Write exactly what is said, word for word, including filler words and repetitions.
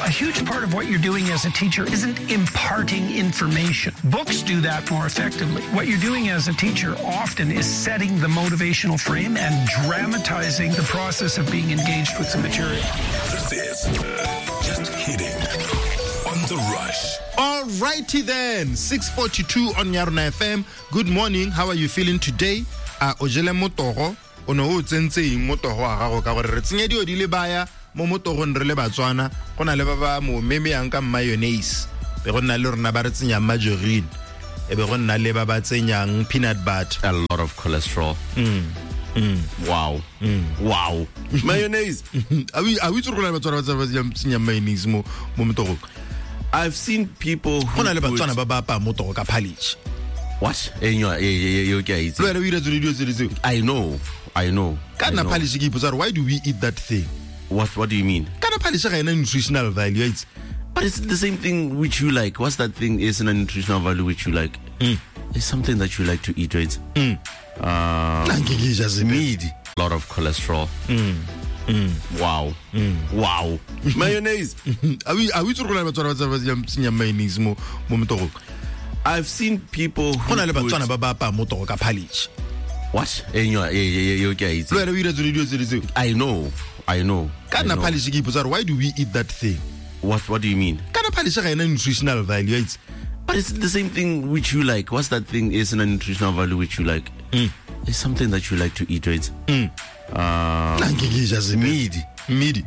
A huge part of what you're doing as a teacher isn't imparting information. Books do that more effectively. What you're doing as a teacher often is setting the motivational frame and dramatizing the process of being engaged with the material. This is uh, Just Kidding on The Rush. Alrighty then, six forty-two on Yarna F M. Good morning, how are you feeling today? Uh, ojele motoro, ono o tsentse ing motoro wa gago ka gore re tsenyedi o di le baya mo motoro re le batswana gona le ba ba mo meme yang ka mayonnaise be gona le rena ba re tsenya margarine e be gona le ba ba tsenyang peanut butter, a lot of cholesterol. mm. Mm. Wow. Mm. Wow. Mayonnaise. Are we are we tsoro le batswana ba tsenya mayonnaise mo mo motoro? I've seen people who gona le put... batswana ba ba pa motoro ka palish. What? I know, I know. Why do we eat that thing? What What do you mean? Nutritional value. But it's the same thing which you like. What's that thing? Isn't a nutritional value which you like? Mm. It's something that you like to eat, right? Mm. Um, meat. A lot of cholesterol. Mm. Mm. Wow. Mm. Wow. Mayonnaise. Are we are we talking about mayonnaise mo mo? I've seen people who put... What? I know, I know. I know. Why do we eat that thing? What What do you mean? Nutritional value. But it's the same thing which you like. What's that thing? Isn't a nutritional value which you like? Mm. It's something that you like to eat, right? Mm. Um, meat. Meat.